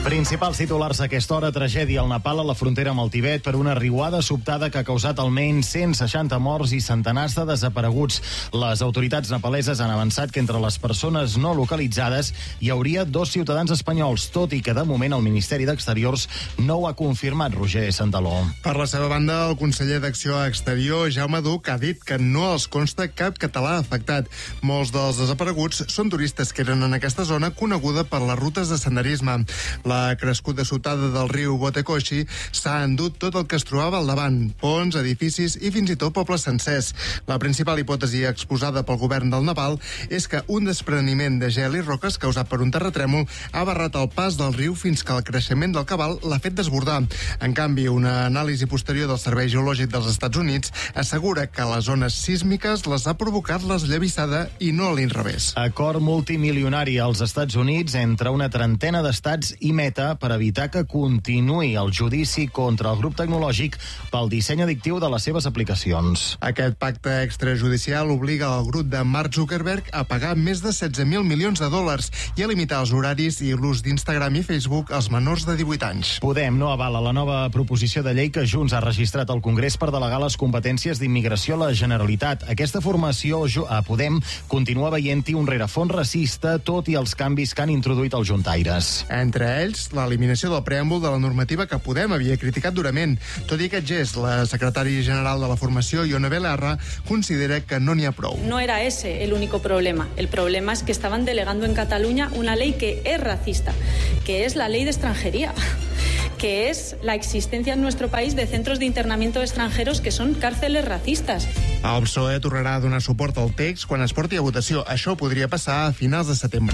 Principals titulars a aquesta hora: tragèdia al Nepal, a la frontera amb el Tibet, per una riuada sobtada que ha causat almenys 160 morts i centenars de desapareguts. Les autoritats nepaleses han avançat que entre les persones no localitzades hi hauria 2 ciutadans espanyols, tot i que de moment el Ministeri d'Exteriors no ho ha confirmat. Roger Santaló. Per la seva banda, el conseller d'Acció Exterior, Jaume Duch, ha dit que no els consta cap català afectat. Molts dels desapareguts són turistes que eren en aquesta zona coneguda per les rutes de senderisme. La crescuda sotada del riu Botekoshi s'ha endut tot el que es trobava al davant: ponts, edificis i fins i tot pobles sencers. La principal hipòtesi exposada pel govern del Nepal és que un despreniment de gel i roques causat per un terratrèmol ha barrat el pas del riu fins que el creixement del cabal l'ha fet desbordar. En canvi, una anàlisi posterior del Servei Geològic dels Estats Units assegura que les zones sísmiques les ha provocat l'esllavissada i no a l'inrevés. Acord multimilionari als Estats Units entre una trentena d'estats i Meta per evitar que continuï el judici contra el grup tecnològic pel disseny addictiu de les seves aplicacions. Aquest pacte extrajudicial obliga el grup de Mark Zuckerberg a pagar més de 16.000 milions de dòlars i a limitar els horaris i l'ús d'Instagram i Facebook als menors de 18 anys. Podem no avala la nova proposició de llei que Junts ha registrat al Congrés per delegar les competències d'immigració a la Generalitat. Aquesta formació a Podem continua veient-hi un rerefons racista, tot i els canvis que han introduït els juntaires. Entre ells, l'eliminació del preàmbul de la normativa que Podem havia criticat durament. Tot i aquest gest, la secretària general de la formació, Ione Belarra, considera que no n'hi ha prou. No era ese el único problema. El problema es que estaban delegando en Cataluña una ley que es racista, que es la ley de extranjería, que es la existencia en nuestro país de centros de internamiento de extranjeros que son cárceles racistas. El PSOE tornarà a donar suport al text quan es porti a votació. Això podria passar a finals de setembre.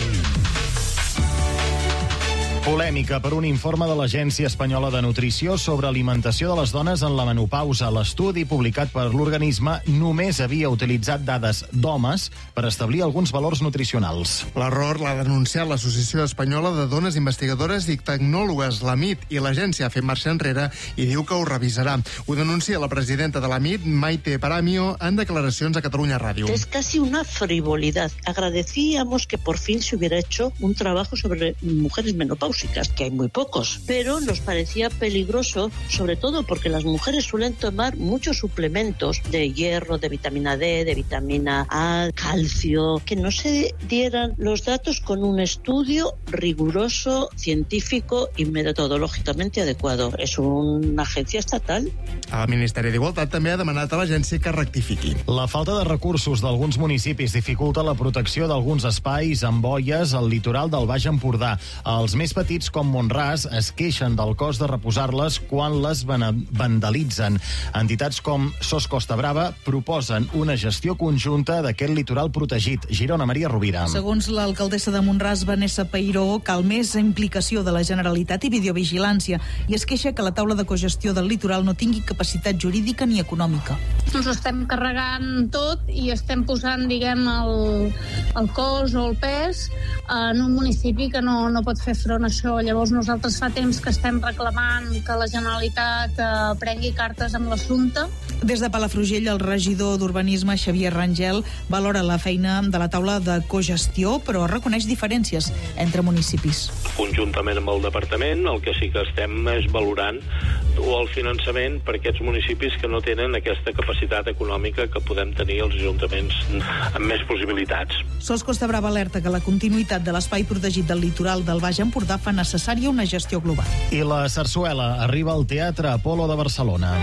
Polèmica per un informe de l'Agència Espanyola de Nutrició sobre alimentació de les dones en la menopausa. L'estudi publicat per l'organisme només havia utilitzat dades d'homes per establir alguns valors nutricionals. L'error l'ha denunciat l'Associació Espanyola de Dones Investigadores i Tecnòlogues, l'AMIT, i l'agència ha fet marxa enrere i diu que ho revisarà. Ho denuncia la presidenta de l'AMIT, Maite Paramio, en declaracions a Catalunya Ràdio. Es casi una frivolidad. Agradecíamos que por fin se hubiera hecho un trabajo sobre mujeres menopáusicas, que hay muy pocos, pero nos parecía peligroso, sobre todo porque las mujeres suelen tomar muchos suplementos de hierro, de vitamina D, de vitamina A, calcio, que no se dieran los datos con un estudio riguroso, científico y metodológicamente adecuado. Es una agencia estatal. El Ministeri d'Igualtat també ha demanat a l'agència que rectifiqui. La falta de recursos d'alguns municipis dificulta la protecció d'alguns espais amb boies al litoral del Baix Empordà. Els més petits, com Mont-ras, es queixen del cost de reposar-les quan les vandalitzen. Entitats com SOS Costa Brava proposen una gestió conjunta d'aquest litoral protegit. Girona, Maria Rovira. Segons l'alcaldessa de Mont-ras, Vanessa Peiró, cal més implicació de la Generalitat i videovigilància, i es queixa que la taula de cogestió del litoral no tingui capacitat jurídica ni econòmica. Ens ho estem carregant tot i estem posant, diguem, el cost o el pes en un municipi que no pot fer front a això. Llavors nosaltres fa temps que estem reclamant que la Generalitat prengui cartes amb l'assumpte. Des de Palafrugell, el regidor d'Urbanisme, Xavier Rangel, valora la feina de la taula de cogestió, però reconeix diferències entre municipis. Conjuntament amb el departament, el que sí que estem és valorant el finançament per aquests municipis que no tenen aquesta capacitat econòmica que podem tenir els ajuntaments amb més possibilitats. SOS Costa Brava alerta que la continuïtat de l'espai protegit del litoral del Baix Empordà fa necessària una gestió global. I la sarsuela arriba al Teatre Apolo de Barcelona.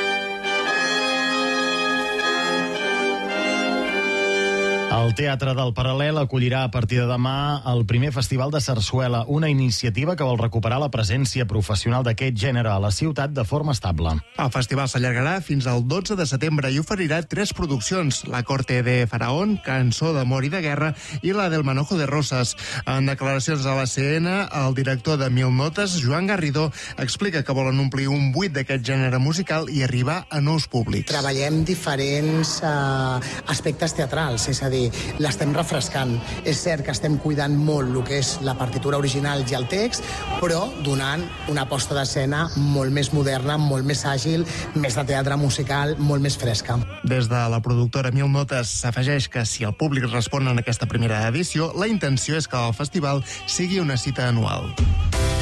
El Teatre del Paral·lel acollirà a partir de demà el primer festival de sarsuela, una iniciativa que vol recuperar la presència professional d'aquest gènere a la ciutat de forma estable. El festival s'allargarà fins al 12 de setembre i oferirà 3 produccions: La Corte de Faraón, Cançó d'amor i de guerra, i la del Manojo de Rosas. En declaracions a l'ACN, el director de Mil Notes, Joan Garridó, explica que volen omplir un buit d'aquest gènere musical i arribar a nous públics. Treballem diferents aspectes teatrals, és a dir, l'estem refrescant. És cert que estem cuidant molt el que és la partitura original i el text, però donant una posta d'escena molt més moderna, molt més àgil, més de teatre musical, molt més fresca. Des de la productora Mil Notes s'afegeix que si el públic respon en aquesta primera edició, la intenció és que el festival sigui una cita anual.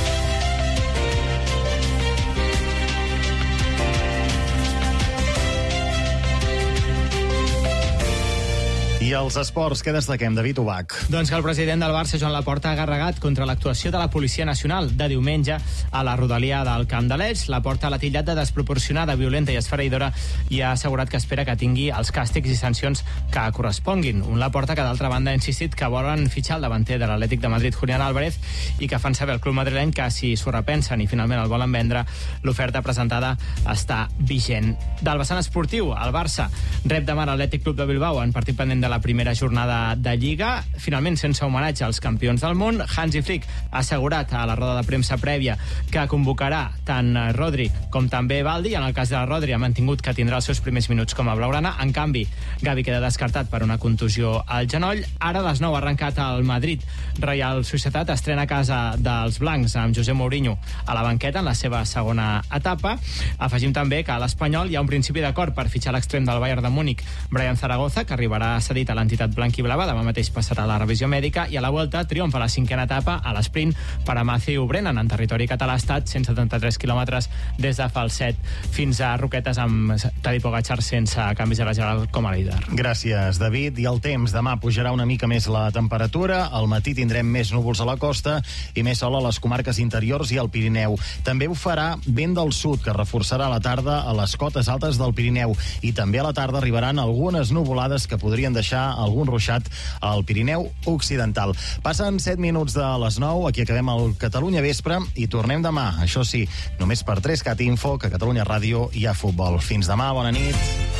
I els esports, què destaquem, David Ubach? Doncs que el president del Barça, Joan Laporta, ha garregat contra l'actuació de la Policia Nacional de diumenge a la rodalia del Camp de l'Elx. Laporta l'ha titllat de desproporcionada, violenta i esfereïdora i ha assegurat que espera que tingui els càstigs i sancions que corresponguin. Un Laporta que, d'altra banda, ha insistit que volen fitxar el davanter de l'Atlètic de Madrid, Julián Álvarez, i que fan saber al club madrileny que si s'ho repensen i finalment el volen vendre, l'oferta presentada està vigent. Del vessant esportiu, el Barça rep demà l'Atlètic Club de Bilbao en partit pendent de la primera jornada de Lliga. Finalment, sense homenatge als campions del món, Hansi Flick ha assegurat a la roda de premsa prèvia que convocarà tant Rodri com també Baldi. En el cas de Rodri ha mantingut que tindrà els seus primers minuts com a blaugrana. En canvi, Gavi queda descartat per una contusió al genoll. Ara a les 9 ha arrencat el Madrid. Real Societat estrena a casa dels blancs amb José Mourinho a la banqueta en la seva segona etapa. Afegim també que a l'Espanyol hi ha un principi d'acord per fitxar l'extrem del Bayern de Múnich, Brian Zaragoza, que arribarà cedit a l'entitat blanquiblava. Demà mateix passarà la revisió mèdica i a la volta triomfa a la cinquena etapa a l'esprint per a Matthew Brennan en territori català. Ha estat 173 quilòmetres des de Falset fins a Roquetes amb Tadej Pogačar sense canvis de la general com a líder. Gràcies, David. I el temps. Demà pujarà una mica més la temperatura. Al matí tindrem més núvols a la costa i més sol a les comarques interiors i al Pirineu. També ho farà vent del sud, que reforçarà a la tarda a les cotes altes del Pirineu. I també a la tarda arribaran algunes nuvolades que podrien deixar algun ruixat al Pirineu occidental. Passen 7 minuts de les 9, aquí acabem el Catalunya Vespre i tornem demà, això sí, només per 3CAT Info, que a Catalunya Ràdio hi ha futbol. Fins demà, bona nit.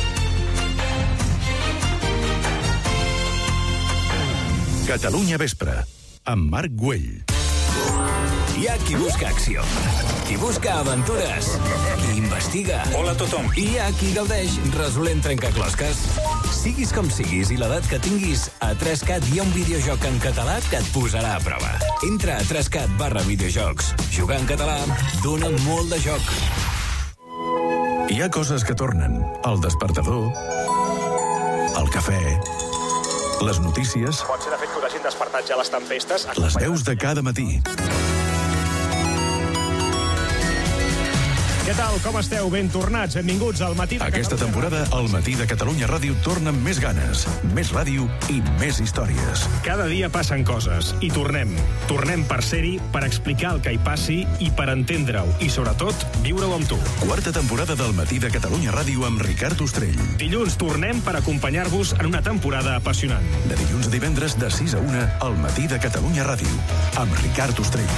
Catalunya Vespre, amb Marc Güell. Hi ha qui busca acció, qui busca aventures, qui investiga. Hola a tothom. I hi ha qui gaudeix resolent trencaclosques. Siguis com siguis i l'edat que tinguis, a 3CAT hi ha un videojoc en català que et posarà a prova. Entra a 3CAT/videojocs. Jugar en català dona molt de joc. Hi ha coses que tornen. El despertador, el cafè, les notícies, pot ser de fet que us hagin despertat ja les tempestes, les veus de cada matí. Què tal? Com esteu? Ben tornats. Benvinguts al Matí de Aquesta temporada, el Matí de Catalunya Ràdio torna amb més ganes, més ràdio i més històries. Cada dia passen coses i tornem. Tornem per ser-hi, per explicar el que hi passi i per entendre-ho. I, sobretot, viure-ho amb tu. Quarta temporada del Matí de Catalunya Ràdio amb Ricard Ostrell. Dilluns tornem per acompanyar-vos en una temporada apassionant. De dilluns a divendres de 6 a 1 al Matí de Catalunya Ràdio amb Ricard Ostrell.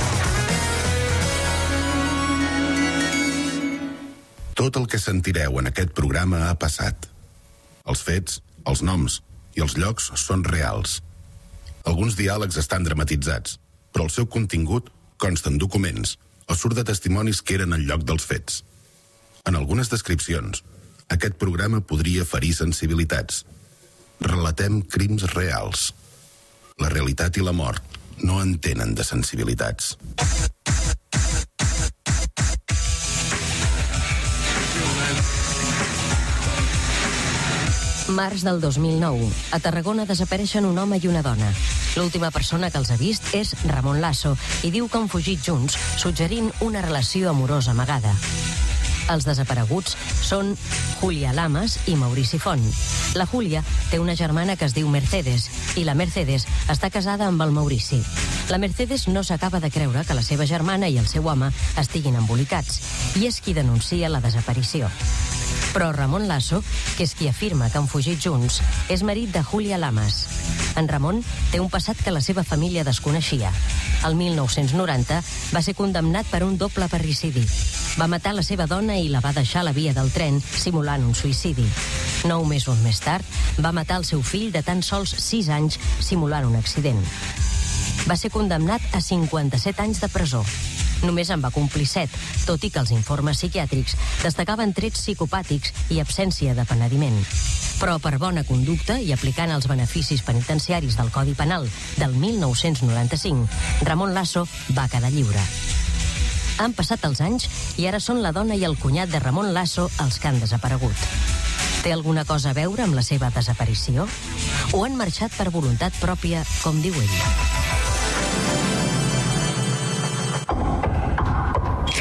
Tot el que sentireu en aquest programa ha passat. Els fets, els noms i els llocs són reals. Alguns diàlegs estan dramatitzats, però el seu contingut consta en documents o surt de testimonis que eren al lloc dels fets. En algunes descripcions, aquest programa podria ferir sensibilitats. Relatem crims reals. La realitat i la mort no entenen de sensibilitats. Març del 2009. A Tarragona desapareixen un home i una dona. L'última persona que els ha vist és Ramon Lasso i diu que han fugit junts, suggerint una relació amorosa amagada. Els desapareguts són Júlia Lamas i Maurici Font. La Júlia té una germana que es diu Mercedes i la Mercedes està casada amb el Maurici. La Mercedes no s'acaba de creure que la seva germana i el seu home estiguin embolicats i és qui denuncia la desaparició. Però Ramon Lasso, que és qui afirma que han fugit junts, és marit de Júlia Lamas. En Ramon té un passat que la seva família desconeixia. El 1990 va ser condemnat per un doble parricidi. Va matar la seva dona i la va deixar a la via del tren, simulant un suïcidi. 9 mesos més tard, va matar el seu fill de tan sols 6 anys, simulant un accident. Va ser condemnat a 57 anys de presó. Només en va complir 7, tot i que els informes psiquiàtrics destacaven trets psicopàtics i absència de penediment. Però per bona conducta i aplicant els beneficis penitenciaris del Codi Penal del 1995, Ramon Lasso va quedar lliure. Han passat els anys i ara són la dona i el cunyat de Ramon Lasso els que han desaparegut. Té alguna cosa a veure amb la seva desaparició? O han marxat per voluntat pròpia, com diu ell?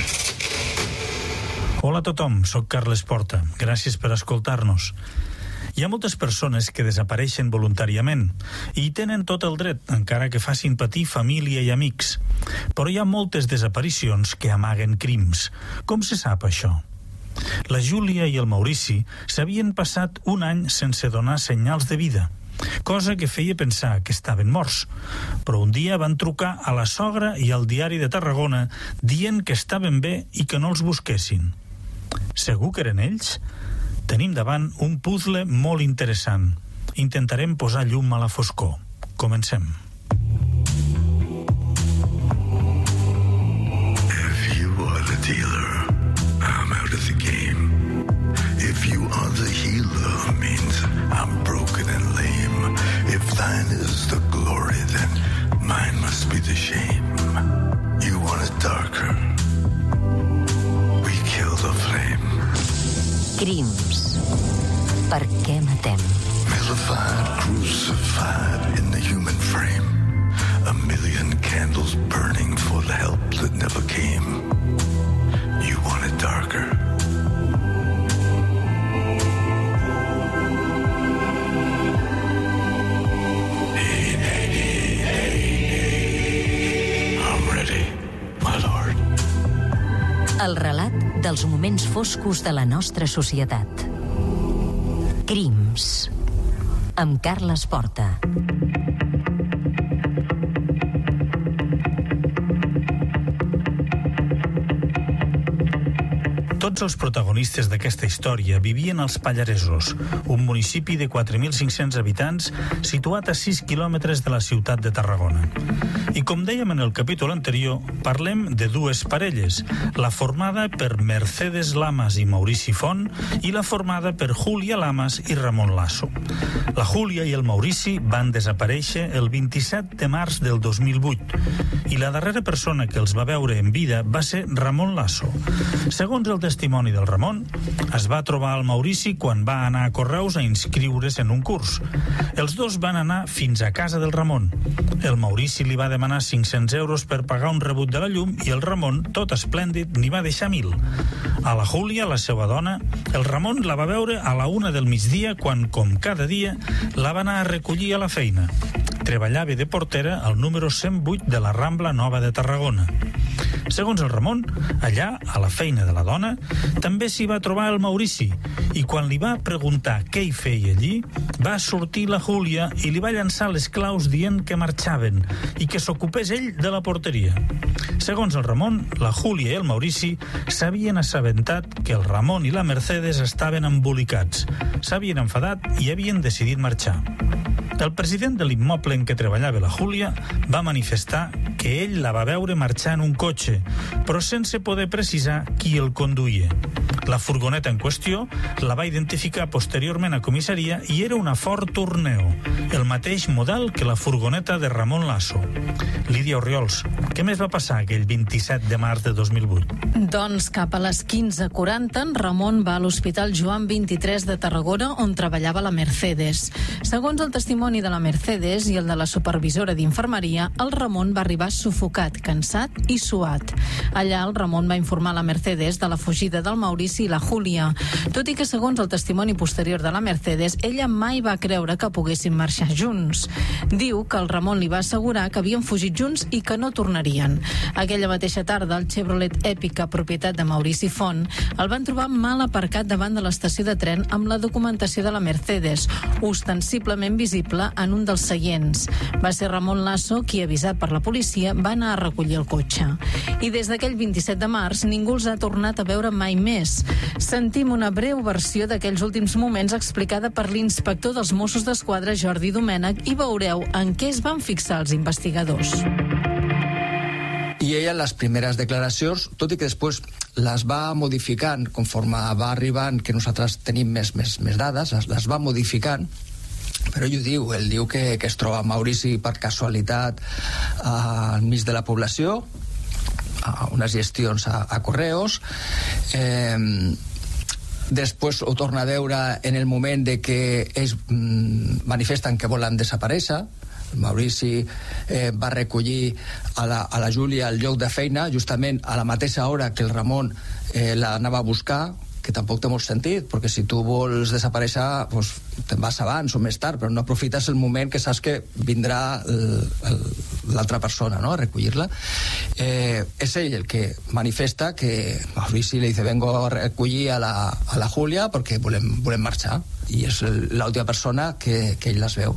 Hola a tothom, sóc Carles Porta. Gràcies per escoltar-nos. Hi ha moltes persones que desapareixen voluntàriament i tenen tot el dret, encara que facin patir família i amics. Però hi ha moltes desaparicions que amaguen crims. Com se sap això? La Júlia i el Maurici s'havien passat un any sense donar senyals de vida, cosa que feia pensar que estaven morts. Però un dia van trucar a la sogra i al Diari de Tarragona dient que estaven bé i que no els busquessin. Segur que eren ells? Tenim davant un puzzle molt interessant. Intentarem posar llum a la foscor. Comencem. If you are the dealer, I'm out of the game. If you are the healer, means I'm broken and lame. If thine is the glory, then mine must be the shame. You want it darker, we kill the flame. Crims. Per què matem? Vilified, crucified in the human frame. A million candles burning for the help that never came. You want it darker. I'm ready, my lord. El relat dels moments foscos de la nostra societat. Crims. Amb Carles Porta. Tots els protagonistes d'aquesta història vivien als Pallaresos, un municipi de 4.500 habitants situat a 6 quilòmetres de la ciutat de Tarragona. I com dèiem en el capítol anterior, parlem de dues parelles, la formada per Mercedes Lamas i Maurici Font i la formada per Júlia Lamas i Ramon Lasso. La Júlia i el Maurici van desaparèixer el 27 de març del 2008 i la darrera persona que els va veure en vida va ser Ramon Lasso. Segons el testimoni del Ramon, es va trobar el Maurici quan va anar a Correus a inscriure's en un curs. Els dos van anar fins a casa del Ramon. El Maurici li va demanar 500 euros per pagar un rebut de la llum i el Ramon, tot esplèndid, n'hi va deixar 1.000. A la Júlia, la seva dona, el Ramon la va veure a la 1 del migdia quan, com cada dia, la va anar a recollir a la feina. Treballava de portera al número 108 de la Rambla Nova de Tarragona. Segons el Ramon, allà, a la feina de la dona, també s'hi va trobar el Maurici i quan li va preguntar què hi feia allí, va sortir la Júlia i li va llançar les claus dient que marxaven i que s'ocupés ell de la porteria. Segons el Ramon, la Júlia i el Maurici s'havien assabentat que el Ramon i la Mercedes estaven embolicats, s'havien enfadat i havien decidit marxar. El president de l'immoble en què treballava la Júlia va manifestar que ell la va veure marxar en un cotxe, però sense poder precisar qui el conduïa. La furgoneta en qüestió la va identificar posteriorment a comissaria i era una Ford Tourneo, el mateix model que la furgoneta de Ramon Lasso. Lídia Orriols, què més va passar aquell 27 de març de 2008? Doncs cap a les 15:40 en Ramon va a l'Hospital Joan 23 de Tarragona on treballava la Mercedes. Segons el testimoni de la Mercedes i el de la supervisora d'infermeria, el Ramon va arribar sufocat, cansat i suat. Allà el Ramon va informar la Mercedes de la fugida del Maurici i la Júlia, tot i que segons el testimoni posterior de la Mercedes, ella mai va creure que poguessin marxar junts. Diu que el Ramon li va assegurar que havien fugit junts i que no tornarien. Aquella mateixa tarda, el Chevrolet Èpica, propietat de Maurici Font, el van trobar mal aparcat davant de l'estació de tren amb la documentació de la Mercedes, ostensiblement visible en un dels seients. Va ser Ramon Lasso qui, avisat per la policia, va anar a recollir el cotxe. I des d'aquell 27 de març ningú els ha tornat a veure mai més. Sentim una breu versió d'aquells últims moments explicada per l'inspector dels Mossos d'Esquadra, Jordi Domènech, i veureu en què es van fixar els investigadors. I ella, les primeres declaracions, tot i que després les va modificant conforme va arribant, que nosaltres tenim més dades, les va modificant, però ell diu que es troba Maurici per casualitat al mig de la població, a unes gestions a Correus. Després ho torna a veure en el moment de que ells manifesten que volen desaparèixer. Maurici va recollir a la Júlia al lloc de feina justament a la mateixa hora que el Ramon l'anava a buscar, que tampoc té molt sentit, perquè si tu vols desaparèixer, doncs te'n vas abans o més tard, però no aprofites el moment que saps que vindrà l'altra persona, no?, a recollir-la. És ell el que manifesta que Maurici li dice, vengo a recollir a la Julia perquè volem marxar, i és l'última persona que ell les veu.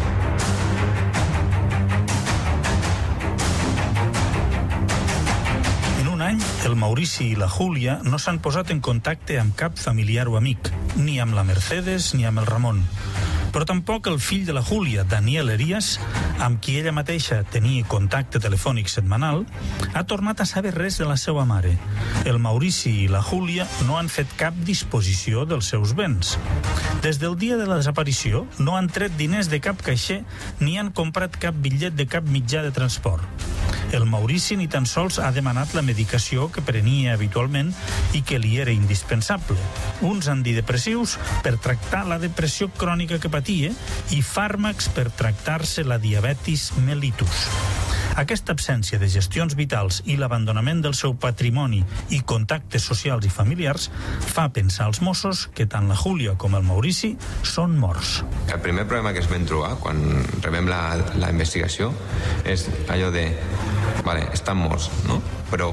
El Maurici i la Júlia no s'han posat en contacte amb cap familiar o amic, ni amb la Mercedes ni amb el Ramon. Però tampoc el fill de la Júlia, Daniel Herías, amb qui ella mateixa tenia contacte telefònic setmanal, ha tornat a saber res de la seva mare. El Maurici i la Júlia no han fet cap disposició dels seus béns. Des del dia de la desaparició no han tret diners de cap caixer ni han comprat cap bitllet de cap mitjà de transport. El Maurici ni tan sols ha demanat la medicació que prenia habitualment i que li era indispensable. Uns antidepressius per tractar la depressió crònica que patia i fàrmacs per tractar-se la diabetis mellitus. Aquesta absència de gestions vitals i l'abandonament del seu patrimoni i contactes socials i familiars fa pensar als Mossos que tant la Júlia com el Maurici són morts. El primer problema que es vam trobar quan rebem la investigació és allò de vale, estan morts, no? Però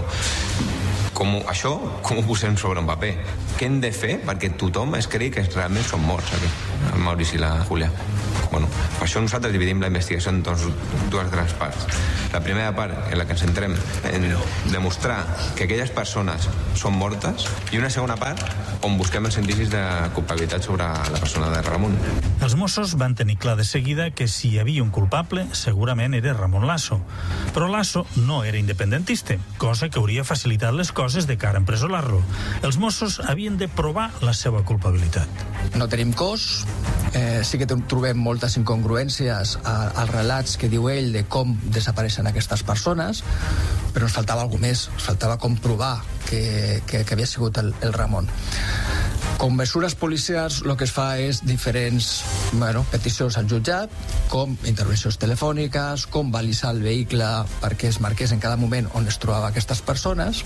com ho posem sobre un paper? Què hem de fer perquè tothom es cregui que realment són morts, el Maurici i la Júlia? Bueno, per això nosaltres dividim la investigació en dues grans parts. La primera part en la que ens centrem en demostrar que aquelles persones són mortes i una segona part on busquem els indicis de culpabilitat sobre la persona de Ramon. Els Mossos van tenir clar de seguida que si hi havia un culpable segurament era Ramon Lasso. Però Lasso no era independentista, cosa que hauria facilitat les coses de cara a empresonar-lo. Els Mossos havien de provar la seva culpabilitat. No tenim cos, sí que trobem moltes incongruències als relats que diu ell de com desapareixen aquestes persones, però ens faltava alguna més, ens faltava comprovar que havia sigut el Ramon. Com mesures policials el que es fa és diferents peticions al jutjat, com intervencions telefòniques, com balisar el vehicle perquè es marqués en cada moment on es trobava aquestes persones,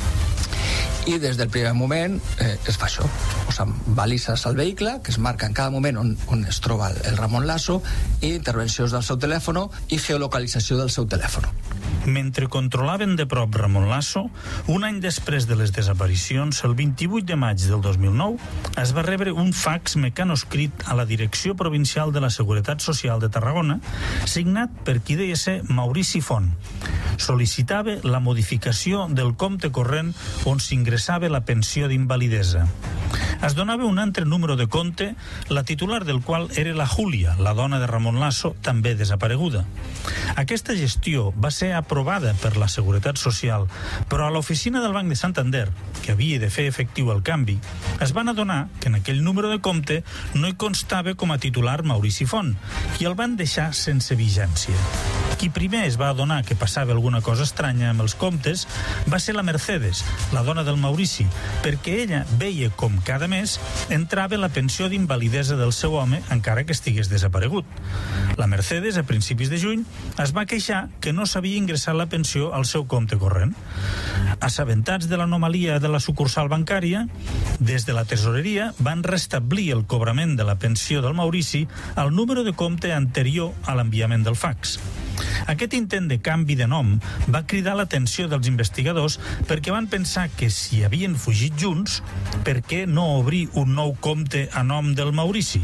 i des del primer moment es fa això. Balises al vehicle, que es marca en cada moment on es troba el Ramon Lasso, i intervencions del seu telèfon i geolocalització del seu telèfon. Mentre controlaven de prop Ramon Lasso, un any després de les desaparicions, el 28 de maig del 2009, es va rebre un fax mecanoscrit a la Direcció Provincial de la Seguretat Social de Tarragona, signat per qui deia ser Maurici Font. Sol·licitava la modificació del compte corrent on s'ingressava la pensió d'invalidesa. Es donava un altre número de compte, la titular del qual era la Júlia, la dona de Ramon Lasso, també desapareguda. Aquesta gestió va ser aprovada per la Seguretat Social, però a l'oficina del Banc de Santander, que havia de fer efectiu el canvi, es van adonar que en aquell número de compte no hi constava com a titular Maurici Font, i el van deixar sense vigència. Qui primer es va adonar que passava alguna cosa estranya amb els comptes va ser la Mercedes, la dona del Maurici, perquè ella veia com cada mes entrava la pensió d'invalidesa del seu home encara que estigués desaparegut. La Mercedes, a principis de juny, es va queixar que no s'havia ingressat la pensió al seu compte corrent. Assabentats de l'anomalia de la sucursal bancària, des de la tesoreria van restablir el cobrament de la pensió del Maurici al número de compte anterior a l'enviament del fax. Aquest intent de canvi de nom va cridar l'atenció dels investigadors perquè van pensar que si havien fugit junts, per què no obrir un nou compte a nom del Maurici?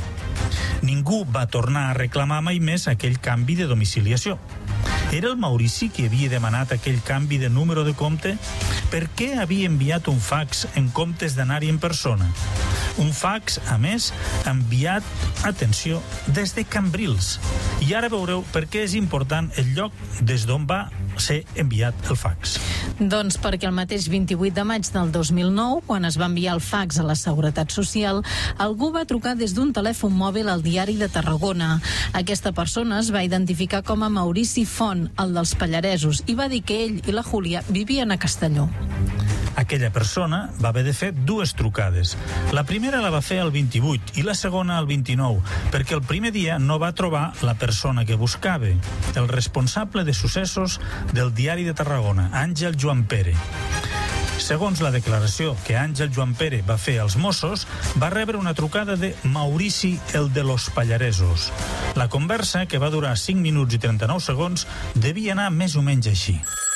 Ningú va tornar a reclamar mai més aquell canvi de domiciliació. Era el Maurici qui havia demanat aquell canvi de número de compte? Per què havia enviat un fax en comptes d'anar-hi en persona? Un fax, a més, enviat, atenció, des de Cambrils. I ara veureu per què és important el lloc des d'on va ser enviat el fax. Doncs perquè el mateix 28 de maig del 2009, quan es va enviar el fax a la Seguretat Social, algú va trucar des d'un telèfon mòbil al Diari de Tarragona. Aquesta persona es va identificar com a Maurici Font, el dels Pallaresos, i va dir que ell i la Júlia vivien a Castelló. Aquella persona va haver de fer dues trucades. La primera la va fer el 28 i la segona el 29, perquè el primer dia no va trobar la persona que buscava, el responsable de successos del Diari de Tarragona, Àngel Joan Pere. Segons la declaració que Àngel Joan Pere va fer als Mossos, va rebre una trucada de Maurici, el de los Pallaresos. La conversa, que va durar 5 minuts i 39 segons, devia anar més o menys així.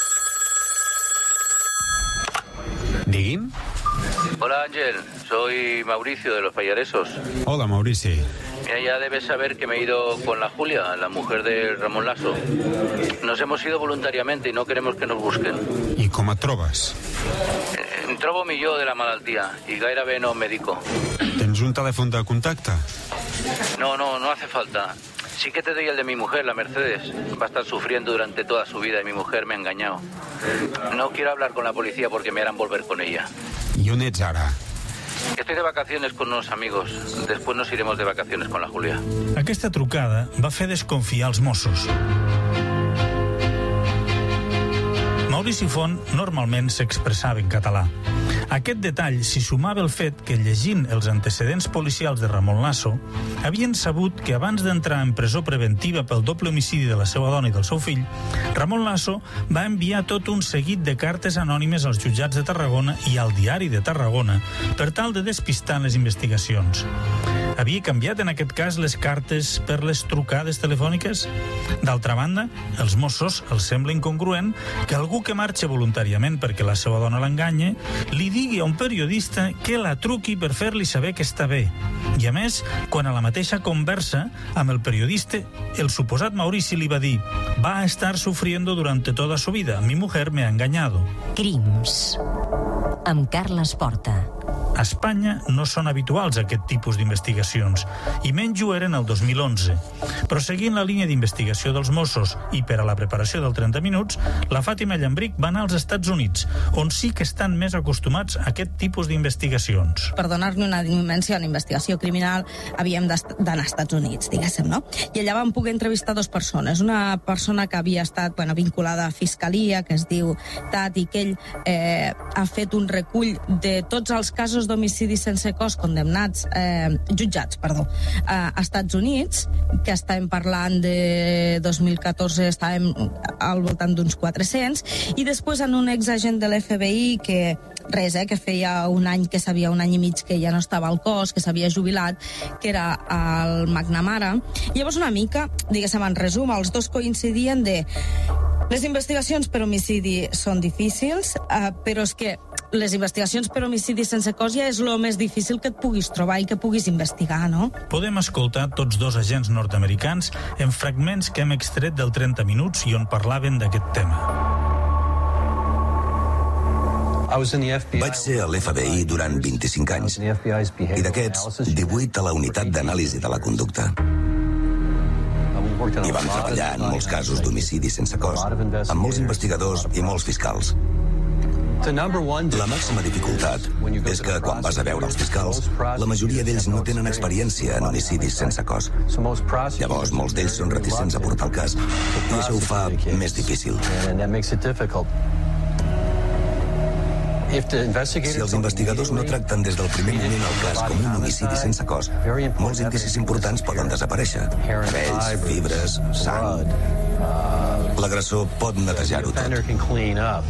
¿Diguim? Hola Ángel, soy Mauricio de los Pallaresos. Hola, Maurici. Mira, ya debes saber que me he ido con la Julia, la mujer de Ramon Lasso. Nos hemos ido voluntariamente y no queremos que nos busquen. I com et trobes? Em trobo millor de la malaltia y gairebé no me medico. Tens un telèfon de contacte? No hace falta. Sí que te doy el de mi mujer, la Mercedes. Va a estar sufriendo durante toda su vida y mi mujer me ha engañado. No quiero hablar con la policía porque me harán volver con ella. I on ets ara? Estoy de vacaciones con unos amigos. Después nos iremos de vacaciones con la Julia. Aquesta trucada va fer desconfiar els Mossos. Maurici Font normalment s'expressava en català. Aquest detall s'hi sumava el fet que, llegint els antecedents policials de Ramon Lasso, havien sabut que abans d'entrar en presó preventiva pel doble homicidi de la seva dona i del seu fill, Ramon Lasso va enviar tot un seguit de cartes anònimes als jutjats de Tarragona i al Diari de Tarragona per tal de despistar les investigacions. Havia canviat en aquest cas les cartes per les trucades telefòniques? D'altra banda, els Mossos els sembla incongruent que algú que marxa voluntàriament perquè la seva dona l'enganye li digui a un periodista que la truqui per fer-li saber que està bé. I a més, quan a la mateixa conversa amb el periodista, el suposat Maurici li va dir: va a estar sufriendo durante toda su vida. Mi mujer me ha engañado. Crims. Amb Carles Porta. A Espanya no són habituals aquest tipus d'investigacions, i menys ho eren el 2011. Però seguint la línia d'investigació dels Mossos i per a la preparació del 30 minuts, la Fàtima Llambric va anar als Estats Units, on sí que estan més acostumats a aquest tipus d'investigacions. Per donar-ne una dimensió a la investigació criminal havíem d'anar als Estats Units, diguéssim, no? I allà vam poder entrevistar 2 persones. Una persona que havia estat vinculada a Fiscalia, que es diu Tati, que ell ha fet un recull de tots els casos d'homicidi sense cos jutjats a Estats Units, que estàvem parlant de 2014, estàvem al voltant d'uns 400, i després en un exagent de l'FBI que que feia un any i mig que ja no estava al cos, que s'havia jubilat, que era el McNamara. Llavors una mica, diguéssim, en resum, els dos coincidien de les investigacions per homicidi són difícils, però és que les investigacions per homicidi sense cos ja és el més difícil que et puguis trobar i que puguis investigar, no? Podem escoltar tots 2 agents nord-americans en fragments que hem extret del 30 minuts i on parlaven d'aquest tema. Vaig ser a l'FBI durant 25 anys i d'aquests 18 a la unitat d'anàlisi de la conducta. I vam treballar en molts casos d'homicidi sense cos, amb molts investigadors i molts fiscals. La màxima dificultat és que quan vas a veure els fiscals, la majoria d'ells no tenen experiència en homicidis sense cos. Llavors, molts d'ells són reticents a portar el cas i això ho fa més difícil. Si els investigadors no tracten des del primer moment el cas com un homicidi sense cos, molts indicis importants poden desaparèixer. Pells, fibres, sang... L'agressor pot netejar-ho tot.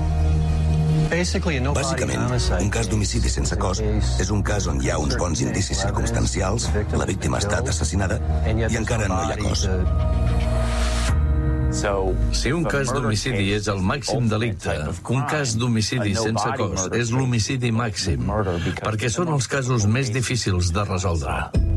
Bàsicament, un cas d'homicidi sense cos és un cas on hi ha uns bons indicis circumstancials, la víctima ha estat assassinada i encara no hi ha cos. Si un cas d'homicidi és el màxim delicte, un cas d'homicidi sense cos és l'homicidi màxim, perquè són els casos més difícils de resoldre.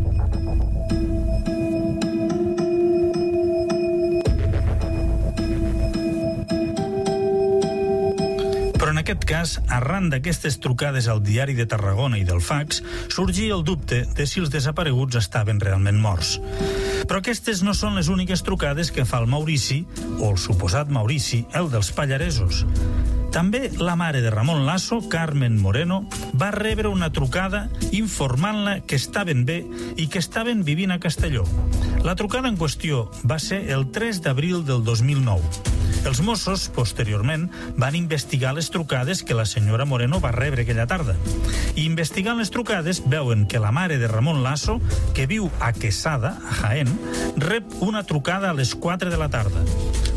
Però en aquest cas, arran d'aquestes trucades al Diari de Tarragona i del fax, sorgia el dubte de si els desapareguts estaven realment morts. Però aquestes no són les úniques trucades que fa el Maurici, o el suposat Maurici, el dels Pallaresos. També la mare de Ramon Lasso, Carmen Moreno, va rebre una trucada informant-la que estaven bé i que estaven vivint a Castelló. La trucada en qüestió va ser el 3 d'abril del 2009. Els Mossos, posteriorment, van investigar les trucades que la senyora Moreno va rebre aquella tarda. I investigant les trucades, veuen que la mare de Ramon Lasso, que viu a Quesada, a Jaén, rep una trucada a les 4 de la tarda.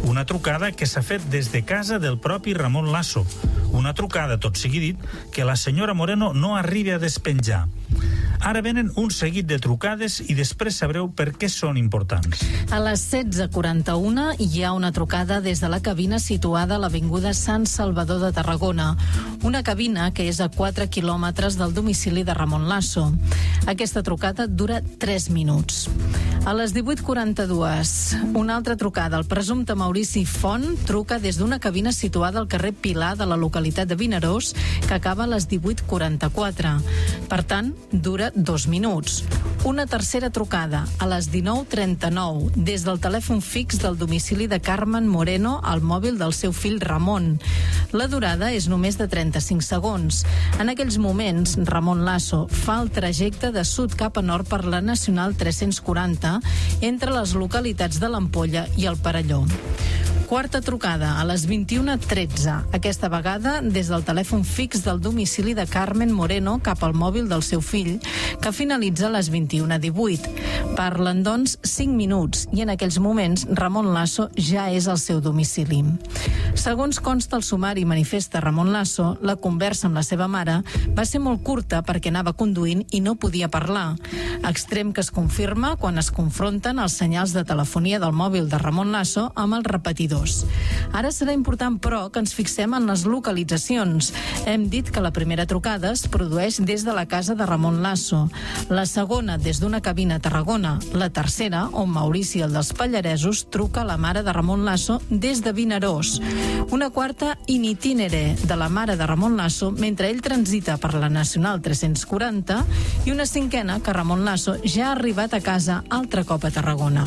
Una trucada que s'ha fet des de casa del propi Ramon Lasso. Una trucada, tot sigui dit, que la senyora Moreno no arriba a despenjar. Ara venen un seguit de trucades i després sabreu per què són importants. A les 16:41 hi ha una trucada des de la cabina situada a l'avinguda Sant Salvador de Tarragona. Una cabina que és a 4 quilòmetres del domicili de Ramon Lasso. Aquesta trucada dura 3 minuts. A les 18:42, una altra trucada. El presumpte Maurici Font truca des d'una cabina situada al carrer Pilar de la localitat de Vinaròs, que acaba a les 18:44. Per tant, dura 2 minuts. Una tercera trucada, a les 19:39, des del telèfon fix del domicili de Carmen Moreno al mòbil del seu fill Ramon. La durada és només de 35 segons. En aquells moments, Ramon Lasso fa el trajecte de sud cap a nord per la Nacional 340 entre les localitats de l'Ampolla i el Perelló. Quarta trucada, a les 21:13, aquesta vegada des del telèfon fix del domicili de Carmen Moreno cap al mòbil del seu fill, que finalitza a les 21:18. Parlen, doncs, 5 minuts i en aquells moments Ramon Lasso ja és al seu domicili. Segons consta el sumari manifesta Ramon Lasso, la conversa amb la seva mare va ser molt curta perquè anava conduint i no podia parlar. Extrem que es confirma quan es confronten els senyals de telefonia del mòbil de Ramon Lasso amb el repetidor. Ara serà important, però, que ens fixem en les localitzacions. Hem dit que la primera trucada es produeix des de la casa de Ramon Lasso, la segona des d'una cabina a Tarragona, la tercera, on Maurici, el dels Pallaresos, truca a la mare de Ramon Lasso des de Vinaròs, una quarta in itinere de la mare de Ramon Lasso mentre ell transita per la Nacional 340 i una cinquena que Ramon Lasso ja ha arribat a casa altre cop a Tarragona.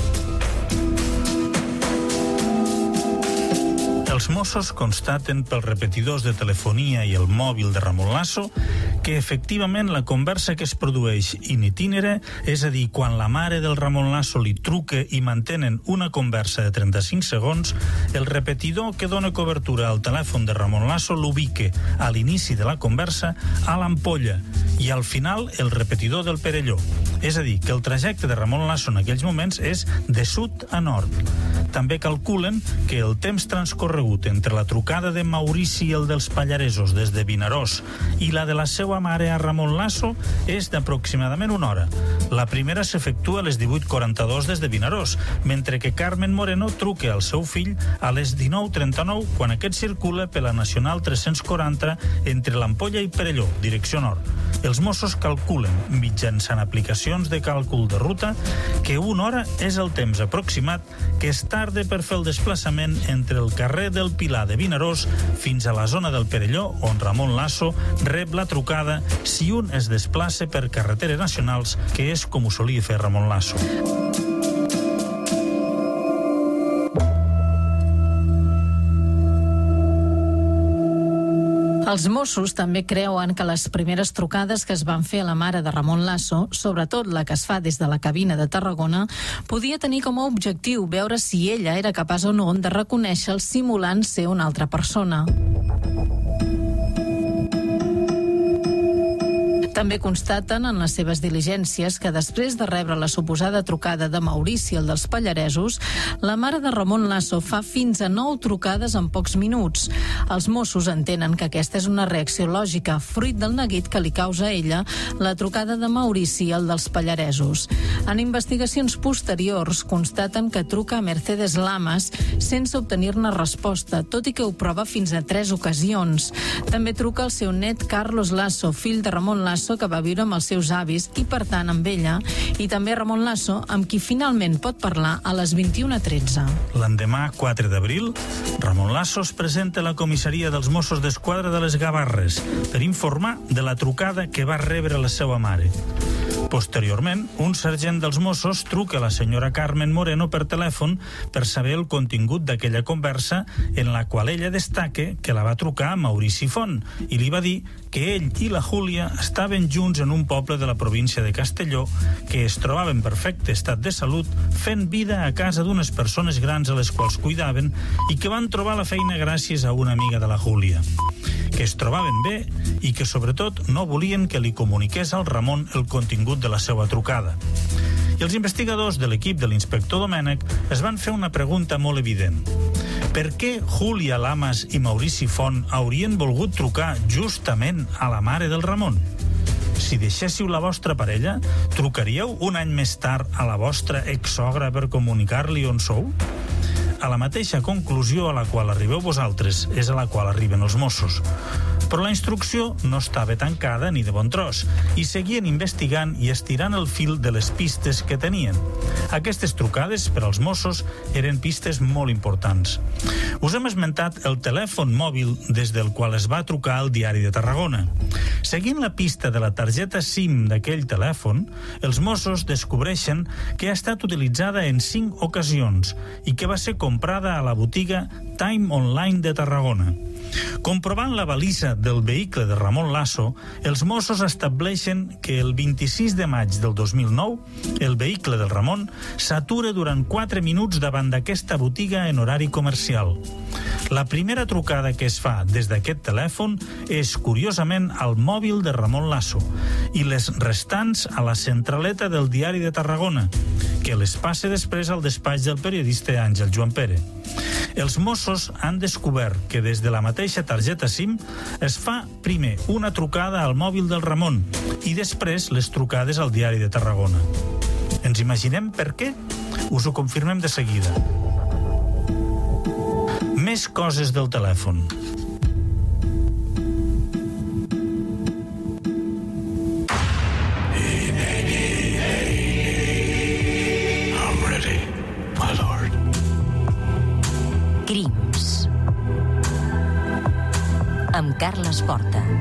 Els Mossos constaten pels repetidors de telefonia i el mòbil de Ramon Lasso que efectivament la conversa que es produeix in itinere, és a dir, quan la mare del Ramon Lasso li truca i mantenen una conversa de 35 segons, el repetidor que dona cobertura al telèfon de Ramon Lasso l'ubique a l'inici de la conversa a l'Ampolla i al final el repetidor del Perelló. És a dir, que el trajecte de Ramon Lasso en aquells moments és de sud a nord. També calculen que el temps transcorregut entre la trucada de Maurici i el dels Pallaresos des de Vinaròs i la de la seva mare a Ramon Lasso és d'aproximadament una hora. La primera s'efectua a les 18:42 des de Vinaròs, mentre que Carmen Moreno truca al seu fill a les 19:39 quan aquest circula per la Nacional 340 entre l'Ampolla i Perelló, direcció nord. Els Mossos calculen, mitjançant aplicacions de càlcul de ruta, que una hora és el temps aproximat que es tarda per fer el desplaçament entre el carrer del Pilar de Vinaròs fins a la zona del Perelló, on Ramon Lasso rep la trucada si un es desplaça per carreteres nacionals, que és com ho solia fer Ramon Lasso. Els Mossos també creuen que les primeres trucades que es van fer a la mare de Ramon Lasso, sobretot la que es fa des de la cabina de Tarragona, podia tenir com a objectiu veure si ella era capaç o no de reconèixer-el simulant ser una altra persona. També constaten en les seves diligències que després de rebre la suposada trucada de Maurici, el dels Pallaresos, la mare de Ramon Lasso fa fins a 9 trucades en pocs minuts. Els Mossos entenen que aquesta és una reacció lògica, fruit del neguit que li causa a ella la trucada de Maurici, el dels Pallaresos. En investigacions posteriors constaten que truca a Mercedes Lamas sense obtenir-ne resposta, tot i que ho prova fins a 3 ocasions. També truca al seu net Carlos Lasso, fill de Ramon Lasso, que va viure amb els seus avis i, per tant, amb ella, i també Ramon Lasso, amb qui finalment pot parlar a les 21:13. L'endemà, 4 d'abril, Ramon Lasso es presenta a la comissaria dels Mossos d'Esquadra de les Gavarres per informar de la trucada que va rebre la seva mare. Posteriorment, un sergent dels Mossos truca a la senyora Carmen Moreno per telèfon per saber el contingut d'aquella conversa en la qual ella destaca que la va trucar a Maurici Font i li va dir que ell i la Júlia estaven junts en un poble de la província de Castelló, que es trobava en perfecte estat de salut fent vida a casa d'unes persones grans a les quals cuidaven i que van trobar la feina gràcies a una amiga de la Júlia, que es trobaven bé i que sobretot no volien que li comuniqués al Ramon el contingut de la seva trucada. I els investigadors de l'equip de l'inspector Domènech es van fer una pregunta molt evident. Per què Júlia Lamas i Maurici Font haurien volgut trucar justament a la mare del Ramon? Si deixéssiu la vostra parella, trucaríeu un any més tard a la vostra exsogra per comunicar-li on sou? A la mateixa conclusió a la qual arribeu vosaltres és a la qual arriben els Mossos. Però la instrucció no estava tancada ni de bon tros i seguien investigant i estirant el fil de les pistes que tenien. Aquestes trucades, per als Mossos, eren pistes molt importants. Us hem esmentat el telèfon mòbil des del qual es va trucar al Diari de Tarragona. Seguint la pista de la targeta SIM d'aquell telèfon, els Mossos descobreixen que ha estat utilitzada en 5 ocasions i que va ser comprada a la botiga Time Online de Tarragona. Comprovant la balisa del vehicle de Ramon Lasso, els Mossos estableixen que el 26 de maig del 2009 el vehicle del Ramon s'atura durant 4 minuts davant d'aquesta botiga en horari comercial. La primera trucada que es fa des d'aquest telèfon és, curiosament, al mòbil de Ramon Lasso i les restants a la centraleta del Diari de Tarragona, que les passa després al despatx del periodista Àngel Joan Pere. Els Mossos han descobert que des de la mateixa targeta SIM es fa primer una trucada al mòbil del Ramon i després les trucades al Diari de Tarragona. Ens imaginem per què? Us ho confirmem de seguida. Més coses del telèfon. Crims. Amb Carles Porta.